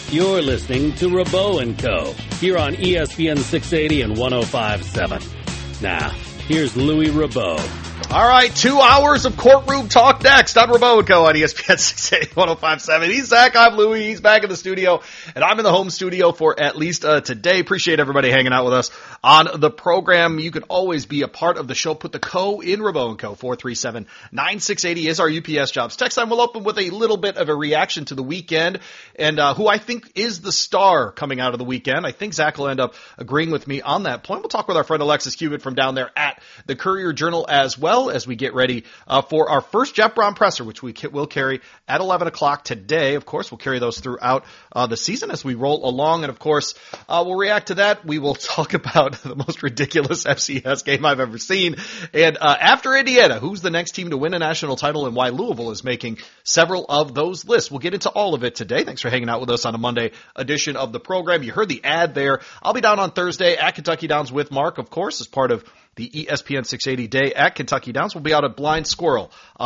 You're listening to Rabot & Co. here on ESPN 680 and 105.7. Now, here's Louis Rabot. All right, 2 hours of courtroom talk next on Rabot & Co. on ESPN 680 105.7. He's Zach, I'm Louis. He's back in the studio, and I'm in the home studio for at least today. Appreciate everybody hanging out with us on the program. You can always be a part of the show. Put the co in Rabot & Co. 437-9680 is our UPS Jobs text line. We'll open with a little bit of a reaction to the weekend and who I think is the star coming out of the weekend. I think Zach will end up agreeing with me on that point. We'll talk with our friend Alexis Cubitt from down there at the Courier-Journal as well, as we get ready for our first Jeff Brown presser, which we will carry at 11 o'clock today. Of course, we'll carry those throughout the season as we roll along. And, of course, we'll react to that. We will talk about the most ridiculous FCS game I've ever seen. And after Indiana, who's the next team to win a national title and why Louisville is making several of those lists. We'll get into all of it today. Thanks for hanging out with us on a Monday edition of the program. You heard the ad there. I'll be down on Thursday at Kentucky Downs with Mark, of course, as part of the ESPN 680 day at Kentucky Downs. We'll be out at Blind Squirrel